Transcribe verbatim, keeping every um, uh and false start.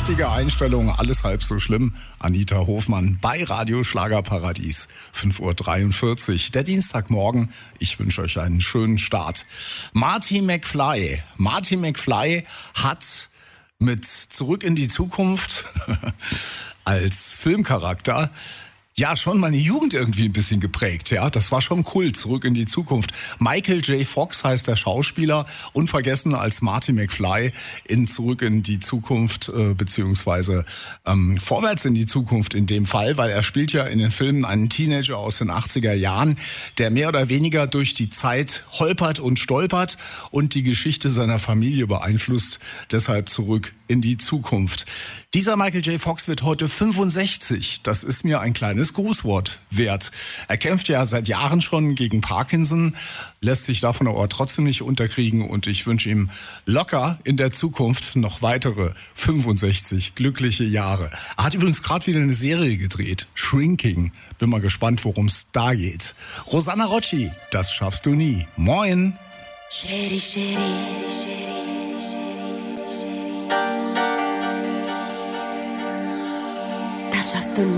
Richtige Einstellung, alles halb so schlimm. Anita Hofmann bei Radio Schlagerparadies, fünf Uhr dreiundvierzig, der Dienstagmorgen. Ich wünsche euch einen schönen Start. Marty McFly. Marty McFly hat mit Zurück in die Zukunft als Filmcharakter ja schon meine Jugend irgendwie ein bisschen geprägt, ja. Das war schon cool, Zurück in die Zukunft. Michael J. Fox heißt der Schauspieler, unvergessen als Marty McFly in Zurück in die Zukunft, äh, beziehungsweise ähm, Vorwärts in die Zukunft in dem Fall, weil er spielt ja in den Filmen einen Teenager aus den achtziger Jahren, der mehr oder weniger durch die Zeit holpert und stolpert und die Geschichte seiner Familie beeinflusst, deshalb Zurück in die Zukunft. Dieser Michael J. Fox wird heute fünfundsechzig. Das ist mir ein kleines Grußwort wert. Er kämpft ja seit Jahren schon gegen Parkinson, lässt sich davon aber trotzdem nicht unterkriegen und ich wünsche ihm locker in der Zukunft noch weitere fünfundsechzig glückliche Jahre. Er hat übrigens gerade wieder eine Serie gedreht, Shrinking. Bin mal gespannt, worum es da geht. Rosanna Rocci, das schaffst du nie. Moin! Shady, shady.